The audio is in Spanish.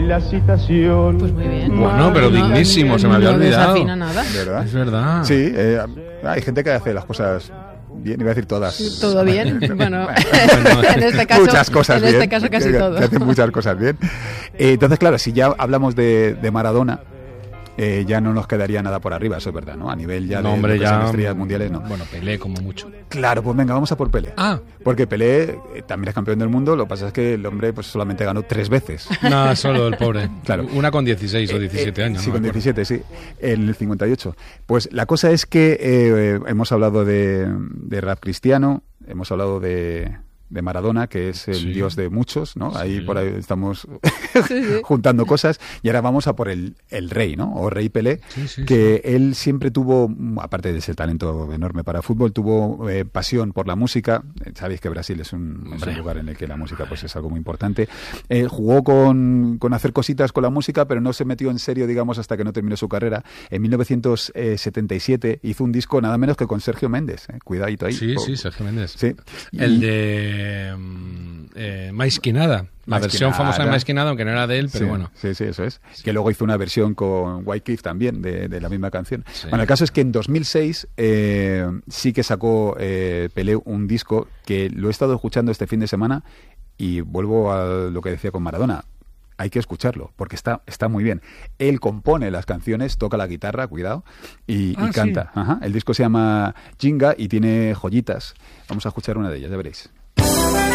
La citación. Pues muy bien. Bueno, pero dignísimo, se me había olvidado. No desafina nada. ¿Verdad? Es verdad. Sí, hay gente que hace las cosas bien, iba a decir todas. ¿Todo bien? Bueno, en este caso, muchas cosas en bien. este caso casi todo. Que hacen muchas cosas bien. Entonces, claro, si ya hablamos de Maradona, ya no nos quedaría nada por arriba, eso es verdad, ¿no? A nivel ya No, de hombre, lo que son ya estrellas mundiales, no. Bueno, Pelé como mucho. Claro, pues venga, vamos a por Pelé. Ah. Porque Pelé también es campeón del mundo, lo que pasa es que el hombre pues solamente ganó 3 veces. No, solo el pobre. Claro. Una con 16 o 17 años. Sí, no con me acuerdo. 17, sí, en el 58. Pues la cosa es que hemos hablado de rap cristiano, hemos hablado de Maradona, que es el dios de muchos, ¿no? Ahí por ahí estamos juntando cosas, y ahora vamos a por el rey, ¿no? O Rey Pelé, que él siempre tuvo, aparte de ese talento enorme para fútbol, tuvo pasión por la música. Sabéis que Brasil es un lugar en el que la música pues es algo muy importante. Jugó con hacer cositas con la música, pero no se metió en serio, digamos, hasta que no terminó su carrera. En 1977 hizo un disco nada menos que con Sergio Méndez. Cuidadito ahí. Sí, Sergio Méndez. Sí. El de Mais que Nada. La versión famosa de Mais que Nada, aunque no era de él, pero bueno. Sí, eso es. Sí. Que luego hizo una versión con Wyclef también de la misma canción. Sí. Bueno, el caso es que en 2006 sí que sacó Pelé un disco que lo he estado escuchando este fin de semana, y vuelvo a lo que decía con Maradona. Hay que escucharlo, porque está muy bien. Él compone las canciones, toca la guitarra, cuidado, y canta. Sí. Ajá. El disco se llama Jinga y tiene joyitas. Vamos a escuchar una de ellas, ya veréis.